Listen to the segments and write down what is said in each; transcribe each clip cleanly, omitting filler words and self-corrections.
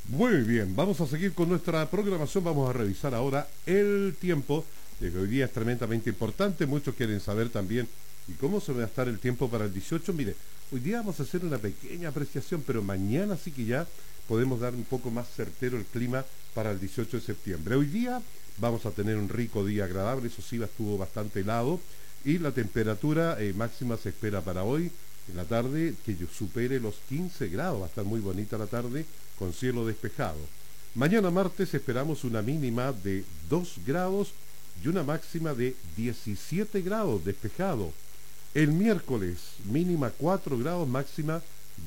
Muy bien, vamos a seguir con nuestra programación. Vamos a revisar ahora el tiempo, que hoy día es tremendamente importante. Muchos quieren saber también y cómo se va a estar el tiempo para el 18. Mire, hoy día vamos a hacer una pequeña apreciación, pero mañana sí que ya podemos dar un poco más certero el clima para el 18 de septiembre. Hoy día vamos a tener un rico día agradable, eso sí, estuvo bastante helado y la temperatura máxima se espera para hoy en la tarde que supere los 15 grados. Va a estar muy bonita la tarde con cielo despejado. Mañana martes esperamos una mínima de 2 grados y una máxima de 17 grados despejado. El miércoles mínima 4 grados, máxima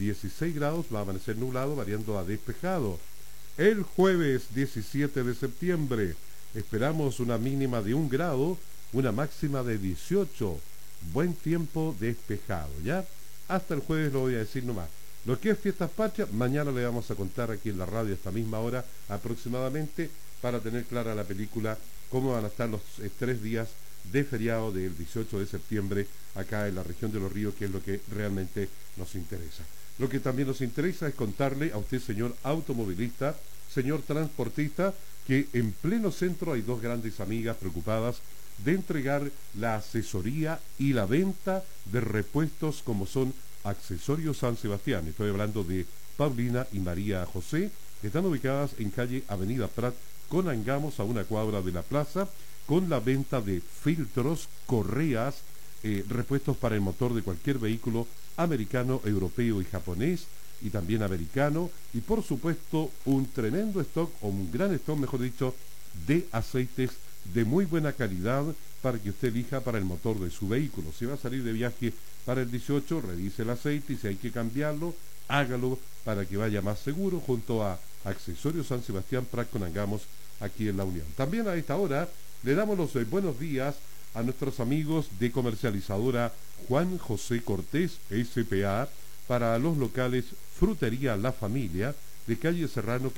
16 grados, va a amanecer nublado variando a despejado. El jueves 17 de septiembre esperamos una mínima de 1 grado, una máxima de 18. Buen tiempo despejado, ¿ya? Hasta el jueves lo voy a decir nomás. Lo que es fiestas patrias, mañana le vamos a contar aquí en la radio a esta misma hora aproximadamente para tener clara la película, cómo van a estar los 3 días de feriado del 18 de septiembre acá en la región de Los Ríos, que es lo que realmente nos interesa. Lo que también nos interesa es contarle a usted, señor automovilista, señor transportista, que en pleno centro hay dos grandes amigas preocupadas de entregar la asesoría y la venta de repuestos como son Accesorios San Sebastián. Estoy hablando de Paulina y María José, que están ubicadas en calle Avenida Prat con Angamos, a una cuadra de la plaza, con la venta de filtros, correas, repuestos para el motor de cualquier vehículo americano, europeo y japonés, y también americano, y por supuesto un tremendo stock, o un gran stock mejor dicho, de aceites de muy buena calidad para que usted elija para el motor de su vehículo. Si va a salir de viaje para el 18, revise el aceite y si hay que cambiarlo, hágalo para que vaya más seguro, junto a Accesorios San Sebastián Prat con Angamos aquí en La Unión. También a esta hora le damos los buenos días a nuestros amigos de comercializadora Juan José Cortés S.p.A. para los locales Frutería La Familia de calle Serrano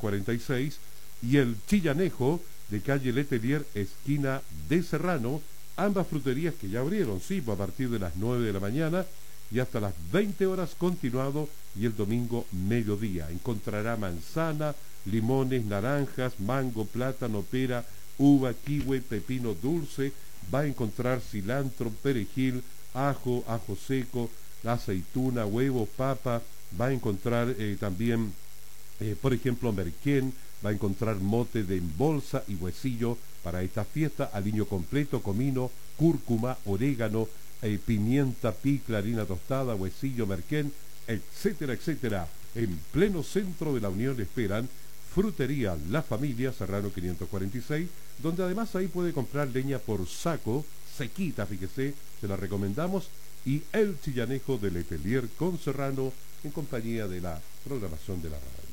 546 y el Chillanejo de calle Letelier, esquina de Serrano, ambas fruterías que ya abrieron, sí, a partir de las 9 de la mañana y hasta las 20 horas continuado, y el domingo mediodía. Encontrará manzana, limones, naranjas, mango, plátano, pera, uva, kiwi, pepino dulce, va a encontrar cilantro, perejil, ajo, ajo seco, aceituna, huevo, papa, va a encontrar también, por ejemplo, merquén, va a encontrar mote de bolsa y huesillo para esta fiesta, aliño completo, comino, cúrcuma, orégano, pimienta, picla, harina tostada, huesillo, merquén, etcétera, etcétera. En pleno centro de La Unión esperan Frutería La Familia, Serrano 546, donde además ahí puede comprar leña por saco, sequita, fíjese, se la recomendamos, y el Chillanejo de Letelier con Serrano en compañía de la programación de la radio.